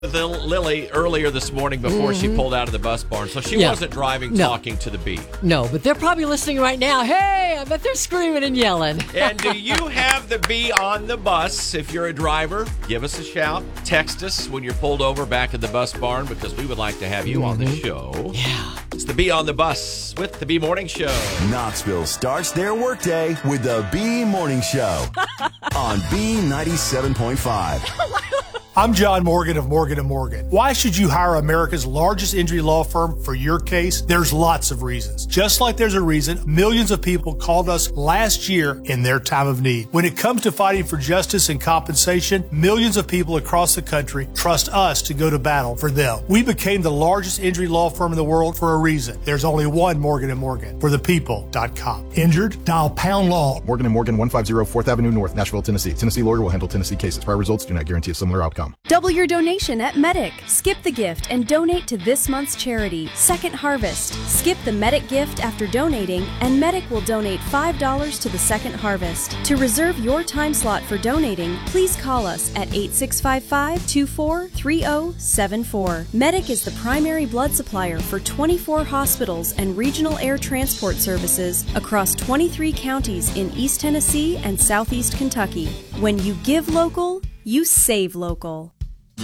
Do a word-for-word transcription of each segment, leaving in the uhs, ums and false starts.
The Lily earlier this morning before mm-hmm. she pulled out of the bus barn, so she yeah. wasn't driving no. talking to the bee. No, but they're probably listening right now. Hey, I bet they're screaming and yelling. And do you have the bee on the bus? If you're a driver, give us a shout. Text us when you're pulled over back at the bus barn because we would like to have you mm-hmm. on the show. Yeah. It's the Bee on the Bus with the Bee Morning Show. Knoxville starts their workday with the Bee Morning Show on B ninety-seven point five. I'm John Morgan of Morgan and Morgan. Why should you hire America's largest injury law firm for your case? There's lots of reasons. Just like there's a reason millions of people called us last year in their time of need. When it comes to fighting for justice and compensation, millions of people across the country trust us to go to battle for them. We became the largest injury law firm in the world for a reason. There's only one Morgan and Morgan, for the people dot com. Injured? Dial pound law. Morgan and Morgan, one fifty fourth Avenue North, Nashville, Tennessee. Tennessee lawyer will handle Tennessee cases. Prior results do not guarantee a similar outcome. Double your donation at Medic. Skip the gift and donate to this month's charity, Second Harvest. Skip the Medic gift after donating, and Medic will donate five dollars to the Second Harvest. To reserve your time slot for donating, please call us at eight six five five, two four three zero seven four. Medic is the primary blood supplier for twenty-four hospitals and regional air transport services across twenty-three counties in East Tennessee and Southeast Kentucky. When you give local, you save local.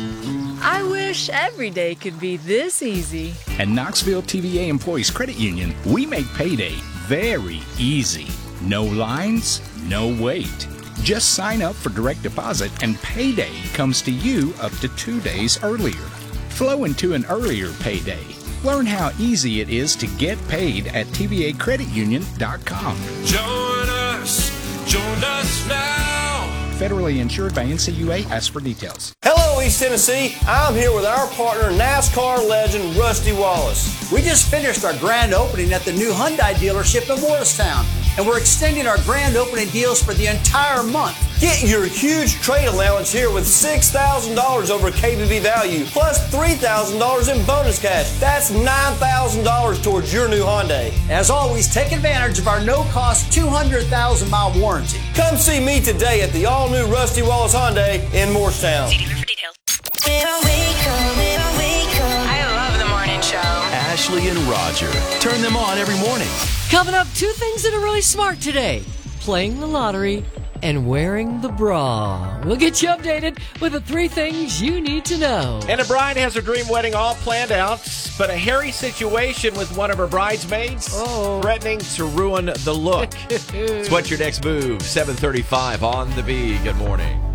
I wish every day could be this easy. At Knoxville T V A Employees Credit Union, we make payday very easy. No lines, no wait. Just sign up for direct deposit and payday comes to you up to two days earlier. Flow into an earlier payday. Learn how easy it is to get paid at T V A credit union dot com. Join us, join us now. Federally insured by N C U A. Ask for details. Hello, East Tennessee. I'm here with our partner, NASCAR legend Rusty Wallace. We just finished our grand opening at the new Hyundai dealership in Morristown, and we're extending our grand opening deals for the entire month. Get your huge trade allowance here with six thousand dollars over K B V value, plus three thousand dollars in bonus cash. That's nine thousand dollars towards your new Hyundai. As always, take advantage of our no-cost two hundred thousand mile warranty. Come see me today at the all-new Rusty Wallace Hyundai in Morristown. See dealer for details. I love the morning show. Ashley and Roger. Turn them on every morning. Coming up, two things that are really smart today. Playing the lottery and wearing the bra. We'll get you updated with the three things you need to know. And a bride has her dream wedding all planned out, but a hairy situation with one of her bridesmaids oh. threatening to ruin the look. It's What's Your Next Move? seven thirty-five on the Bee. Good morning.